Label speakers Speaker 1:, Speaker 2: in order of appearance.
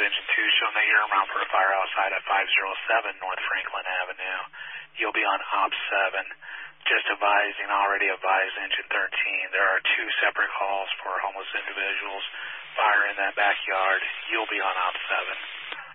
Speaker 1: engine 2 showing that you're en route for a fire outside at 507 North Franklin Avenue. You'll be on Op 7. Just advising, already advised engine 13. There are 2 separate calls for homeless individuals. Fire in that backyard. You'll be on Op 7.